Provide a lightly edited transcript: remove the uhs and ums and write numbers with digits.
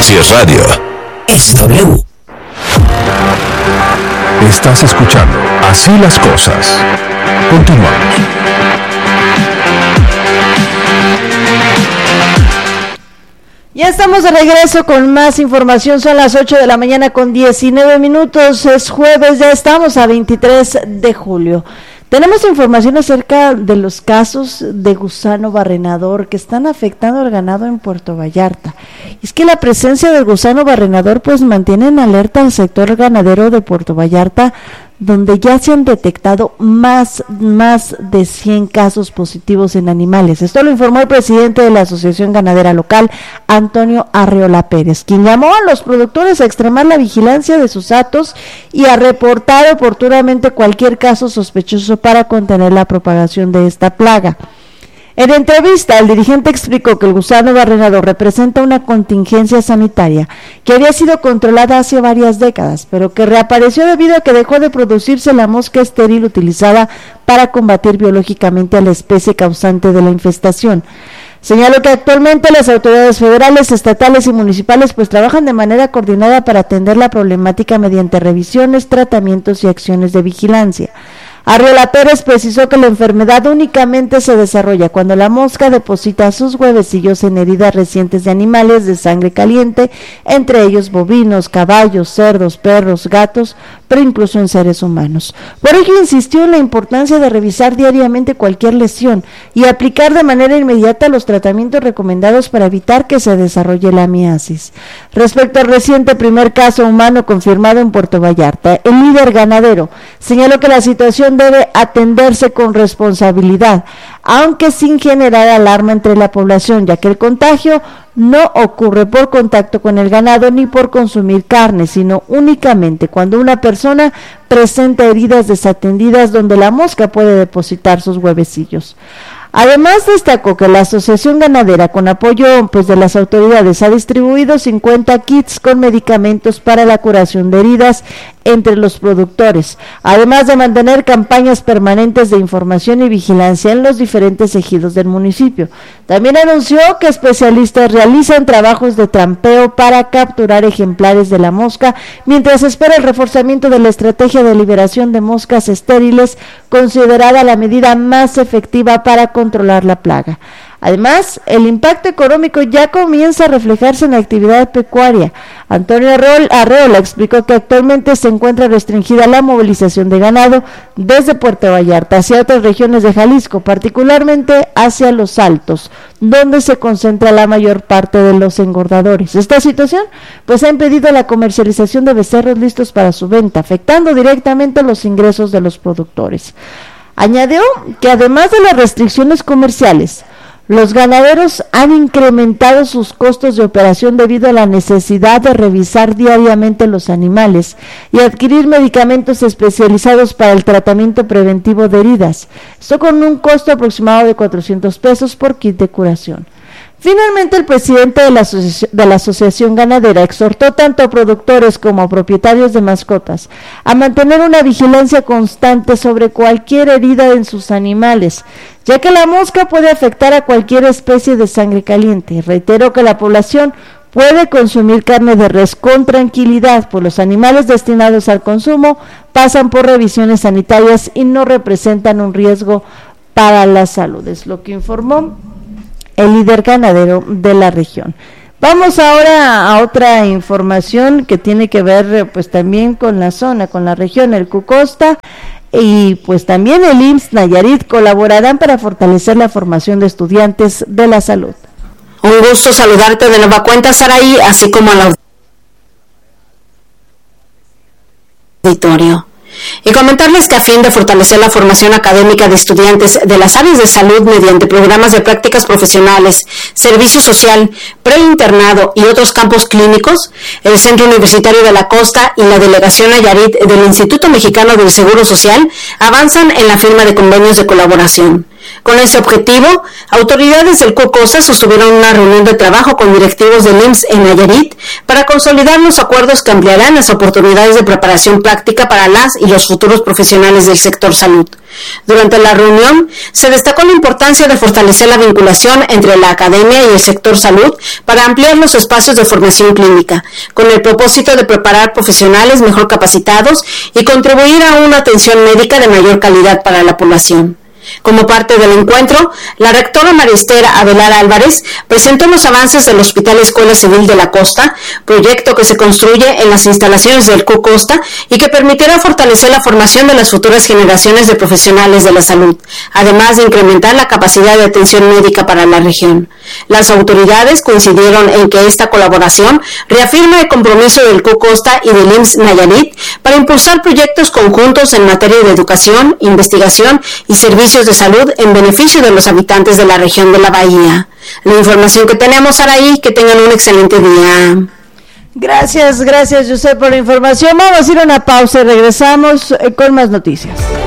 Si es radio, es W. Estás escuchando Así las Cosas. Continuamos. Ya estamos de regreso con más información. Son las 8 de la mañana con 19 minutos. Es jueves, ya estamos a 23 de julio. Tenemos información acerca de los casos de gusano barrenador que están afectando al ganado en Puerto Vallarta. Es que la presencia del gusano barrenador pues mantiene en alerta al sector ganadero de Puerto Vallarta, donde ya se han detectado más de 100 casos positivos en animales. Esto lo informó el presidente de la Asociación Ganadera Local, Antonio Arreola Pérez, quien llamó a los productores a extremar la vigilancia de sus hatos y a reportar oportunamente cualquier caso sospechoso para contener la propagación de esta plaga. En entrevista, el dirigente explicó que el gusano barrenador representa una contingencia sanitaria que había sido controlada hace varias décadas, pero que reapareció debido a que dejó de producirse la mosca estéril utilizada para combatir biológicamente a la especie causante de la infestación. Señaló que actualmente las autoridades federales, estatales y municipales pues trabajan de manera coordinada para atender la problemática mediante revisiones, tratamientos y acciones de vigilancia. Arreola Pérez precisó que la enfermedad únicamente se desarrolla cuando la mosca deposita sus huevecillos en heridas recientes de animales de sangre caliente, entre ellos bovinos, caballos, cerdos, perros, gatos, pero incluso en seres humanos. Por ello insistió en la importancia de revisar diariamente cualquier lesión y aplicar de manera inmediata los tratamientos recomendados para evitar que se desarrolle la amiasis. Respecto al reciente primer caso humano confirmado en Puerto Vallarta, el líder ganadero señaló que la situación debe atenderse con responsabilidad, aunque sin generar alarma entre la población, ya que el contagio no ocurre por contacto con el ganado ni por consumir carne, sino únicamente cuando una persona presenta heridas desatendidas donde la mosca puede depositar sus huevecillos. Además, destacó que la Asociación Ganadera, con apoyo de las autoridades, ha distribuido 50 kits con medicamentos para la curación de heridas entre los productores, además de mantener campañas permanentes de información y vigilancia en los diferentes ejidos del municipio. También anunció que especialistas realizan trabajos de trampeo para capturar ejemplares de la mosca, mientras espera el reforzamiento de la estrategia de liberación de moscas estériles, considerada la medida más efectiva para controlar la plaga. Además, el impacto económico ya comienza a reflejarse en la actividad pecuaria. Antonio Arreola explicó que actualmente se encuentra restringida la movilización de ganado desde Puerto Vallarta hacia otras regiones de Jalisco, particularmente hacia Los Altos, donde se concentra la mayor parte de los engordadores. Esta situación pues ha impedido la comercialización de becerros listos para su venta, afectando directamente los ingresos de los productores. Añadió que además de las restricciones comerciales, los ganaderos han incrementado sus costos de operación debido a la necesidad de revisar diariamente los animales y adquirir medicamentos especializados para el tratamiento preventivo de heridas, esto con un costo aproximado de 400 pesos por kit de curación. Finalmente, el presidente de la Asociación Ganadera exhortó tanto a productores como a propietarios de mascotas a mantener una vigilancia constante sobre cualquier herida en sus animales, ya que la mosca puede afectar a cualquier especie de sangre caliente. Reiteró que la población puede consumir carne de res con tranquilidad, pues los animales destinados al consumo pasan por revisiones sanitarias y no representan un riesgo para la salud, es lo que informó el líder ganadero de la región. Vamos ahora a otra información que tiene que ver pues también con la zona, con la región, el Cucosta, y pues también el IMSS Nayarit colaborarán para fortalecer la formación de estudiantes de la salud. Un gusto saludarte de nueva cuenta, Saraí, así como al auditorio. Y comentarles que a fin de fortalecer la formación académica de estudiantes de las áreas de salud mediante programas de prácticas profesionales, servicio social, preinternado y otros campos clínicos, el Centro Universitario de la Costa y la Delegación Nayarit del Instituto Mexicano del Seguro Social avanzan en la firma de convenios de colaboración. Con ese objetivo, autoridades del CUCOSTA sostuvieron una reunión de trabajo con directivos del IMSS en Nayarit para consolidar los acuerdos que ampliarán las oportunidades de preparación práctica para las y los futuros profesionales del sector salud. Durante la reunión, se destacó la importancia de fortalecer la vinculación entre la academia y el sector salud para ampliar los espacios de formación clínica, con el propósito de preparar profesionales mejor capacitados y contribuir a una atención médica de mayor calidad para la población. Como parte del encuentro, la rectora María Esther Avelar Álvarez presentó los avances del Hospital Escuela Civil de la Costa, proyecto que se construye en las instalaciones del CUCOSTA y que permitirá fortalecer la formación de las futuras generaciones de profesionales de la salud, además de incrementar la capacidad de atención médica para la región. Las autoridades coincidieron en que esta colaboración reafirma el compromiso del CUCOSTA y del IMSS Nayarit para impulsar proyectos conjuntos en materia de educación, investigación y servicios de salud en beneficio de los habitantes de la región de la Bahía. La información que tenemos, Araí, que tengan un excelente día. Gracias, José, por la información. Vamos a ir a una pausa y regresamos con más noticias.